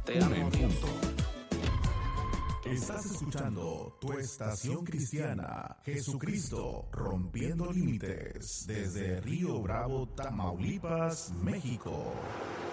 Te amo. Estás escuchando tu estación cristiana, Jesucristo rompiendo límites, desde Río Bravo, Tamaulipas, México.